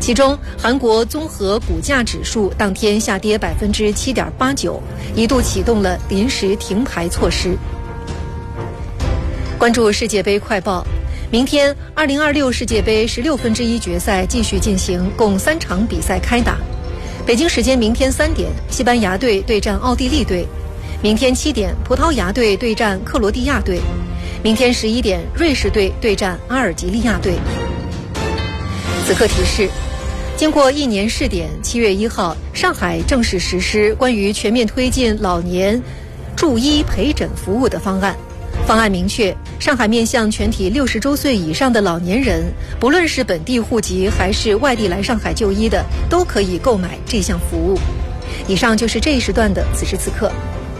其中，韩国综合股价指数当天下跌7.89%，一度启动了临时停牌措施。关注世界杯快报，明天2026世界杯16分之一决赛继续进行，共3场比赛开打。北京时间明天3点，西班牙队对战奥地利队；明天7点，葡萄牙队对战克罗地亚队；明天11点，瑞士队对战阿尔及利亚队。此刻提示。经过1年试点，7月1号，上海正式实施关于全面推进老年助医陪诊服务的方案。方案明确，上海面向全体60周岁以上的老年人，不论是本地户籍还是外地来上海就医的，都可以购买这项服务。以上就是这一时段的此时此刻。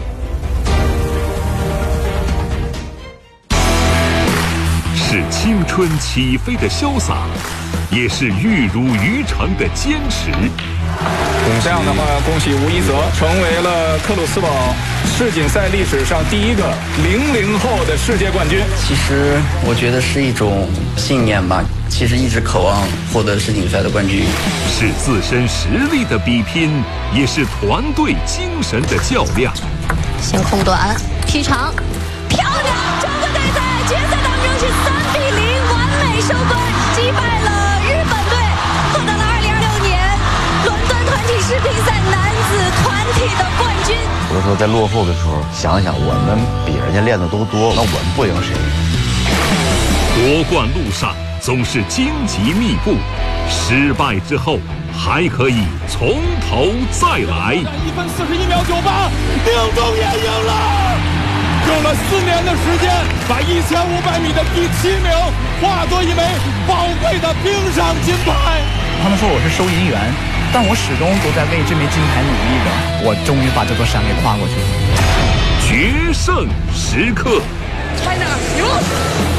是青春起飞的潇洒，也是玉如于成的坚持。 这样的话，恭喜吴一泽成为了克鲁斯堡世锦赛历史上第一个00后的世界冠军。 其实我觉得是一种信念吧，其实一直渴望获得世锦赛的冠军。 是自身实力的比拼，也是团队精神的较量。 先空短劈长，漂亮！中国队在决赛当中是3比0完美收官，击败了日本队，获得了2026年伦敦团体世乒赛男子团体的冠军。 有的时候在落后的时候，想想我们比人家练的都多，那我们不赢谁？ 夺冠路上总是荆棘密布，失败之后还可以从头再来。 1分41秒98，宁中也赢了。用了4年的时间，把1500米的第7名化作一枚宝贵的冰上金牌。 他们说我是收银员，但我始终都在为这枚金牌努力着。我终于把这座山给跨过去了。 决胜时刻 China 赢了。